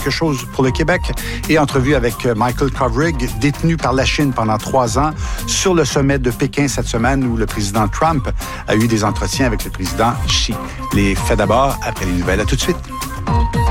quelque chose pour le Québec. Et entrevue avec Michael Kovrig, détenu par la Chine pendant 3 ans, sur le sommet de Pékin cette semaine où le président Trump a eu des entretiens avec le président Xi. Les faits d'abord, après les nouvelles. À tout de suite.